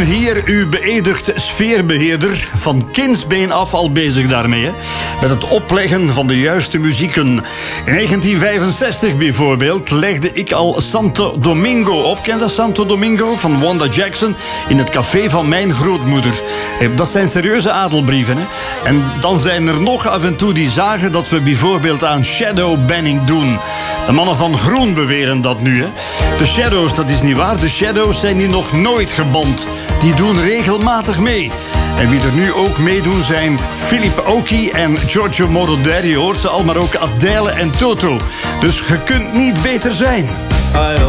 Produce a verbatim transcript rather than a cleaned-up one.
ben hier uw beëdigd sfeerbeheerder. Van kindsbeen af al bezig daarmee. Hè? Met het opleggen van de juiste muzieken. In negentien vijfenzestig bijvoorbeeld legde ik al Santo Domingo op. Ken je dat, Santo Domingo van Wanda Jackson? In het café van mijn grootmoeder. Dat zijn serieuze adelbrieven. Hè? En dan zijn er nog af en toe die zagen dat we bijvoorbeeld aan shadow banning doen. De mannen van Groen beweren dat nu. Hè? De Shadows, dat is niet waar. De Shadows zijn hier nog nooit geband. Die doen regelmatig mee. En wie er nu ook meedoen zijn Philip Oki en Giorgio Moroder. Je hoort ze al, maar ook Adele en Toto. Dus je kunt niet beter zijn. I don't